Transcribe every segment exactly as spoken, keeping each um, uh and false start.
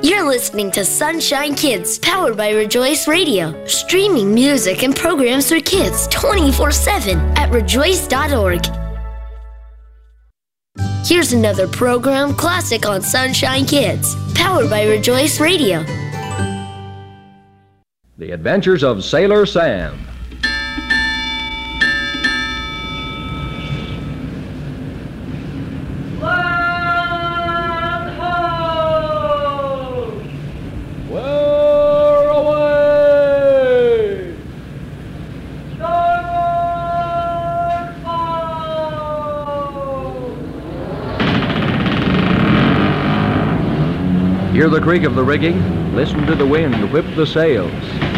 You're listening to Sunshine Kids, powered by Rejoice Radio. Streaming music and programs for kids twenty-four seven at rejoice dot org. Here's another program classic on Sunshine Kids, powered by Rejoice Radio. The Adventures of Sailor Sam. Land ho! Where away? Starboard bow! Hear the creak of the rigging, listen to the wind whip the sails.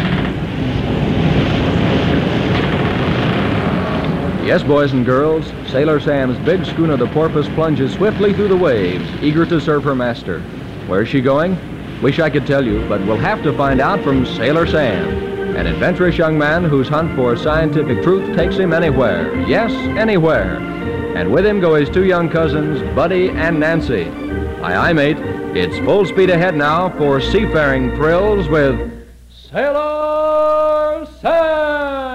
Yes, boys and girls, Sailor Sam's big schooner, the Porpoise, plunges swiftly through the waves, eager to serve her master. Where's she going? Wish I could tell you, but we'll have to find out from Sailor Sam, an adventurous young man whose hunt for scientific truth takes him anywhere. Yes, anywhere. And with him go his two young cousins, Buddy and Nancy. Aye, aye, mate. It's full speed ahead now for seafaring thrills with Sailor Sam!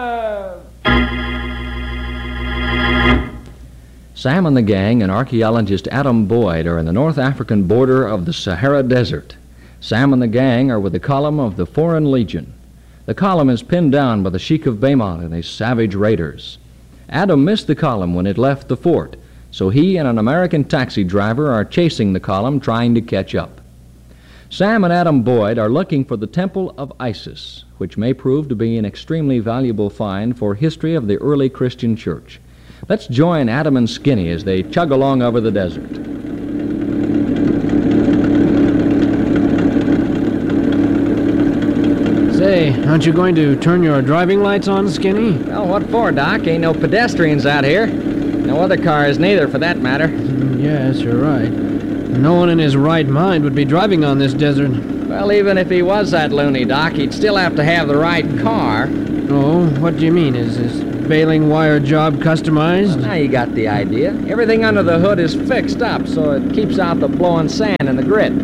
Sam and the gang and archaeologist Adam Boyd are in the North African border of the Sahara Desert. Sam and the gang are with the column of the Foreign Legion. The column is pinned down by the Sheik of Beimat and his savage raiders. Adam missed the column when it left the fort, so he and an American taxi driver are chasing the column, trying to catch up. Sam and Adam Boyd are looking for the Temple of Isis, which may prove to be an extremely valuable find for history of the early Christian church. Let's join Adam and Skinny as they chug along over the desert. Say, aren't you going to turn your driving lights on, Skinny? Well, what for, Doc? Ain't no pedestrians out here. No other cars neither, for that matter. Mm, yes, you're right. No one in his right mind would be driving on this desert. Well, even if he was that loony, Doc, he'd still have to have the right car. Oh, what do you mean? Is this baling wire job customized? Well, now you got the idea. Everything under the hood is fixed up, so it keeps out the blowing sand and the grit.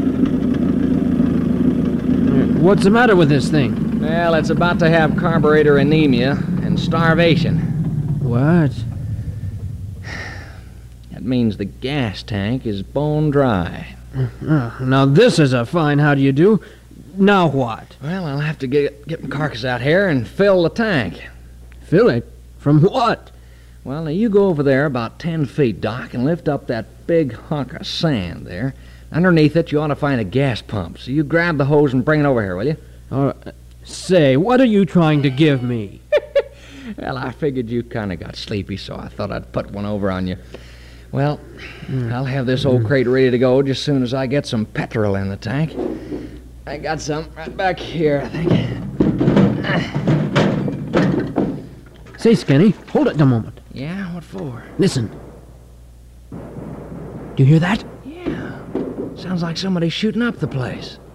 What's the matter with this thing? Well, it's about to have carburetor anemia and starvation. What? That means the gas tank is bone dry. Uh, now this is a fine how do you do. Now what? Well, I'll have to get, get my carcass out here and fill the tank. Fill it? From what? Well, now you go over there about ten feet, Doc, and lift up that big hunk of sand there. Underneath it, you ought to find a gas pump. So you grab the hose and bring it over here, will you? Uh, say, what are you trying to give me? Well, I figured you kind of got sleepy, so I thought I'd put one over on you. Well, mm. I'll have this old crate ready to go just as soon as I get some petrol in the tank. I got some right back here, I think. Say, Skinny, hold it a moment. Yeah, what for? Listen. Do you hear that? Yeah. Sounds like somebody shooting up the place.